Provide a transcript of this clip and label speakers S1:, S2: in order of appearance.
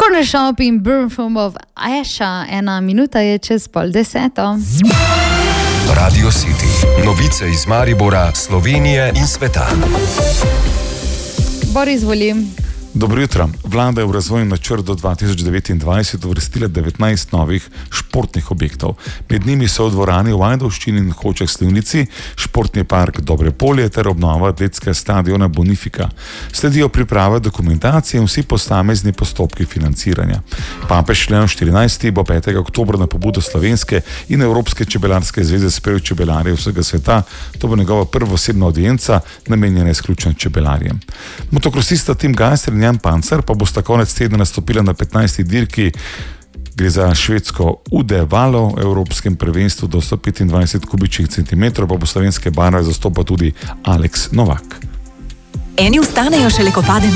S1: Corner Shop in Birmingham of Aisha, 1 minuta je čez 9:30.
S2: Radio City. Novice iz Maribora, Slovenije in sveta.
S1: Boris, izvolim.
S3: Dobro jutro. Vlada je v razvojni načrt do 2029 uvrstila 19 novih športnih objektov. Med njimi so v dvorani v Ajdovščini in Hočah Slivnici, športni park Dobre polje ter obnova atletskega stadiona Bonifika. Sledijo priprave dokumentacije in vsi posamezni postopki financiranja. Papež Leon XIV bo 5. oktobra na pobudo Slovenske in Evropske čebelarske zveze sprejel čebelarje vsega sveta. To bo njegova prva osebna audienca, namenjena izključno čebelarjem. Motokrosista Tim Gajser in Jan Pancer pa bosta konec tedna nastopila na 15. dirki. Gre za švedsko Ude-Valo v evropskem prvenstvu do 125 kubičnih centimetrov, pa bo slovenske barve zastopal tudi Alex Novak.
S4: Eni vstanejo šele, ko pade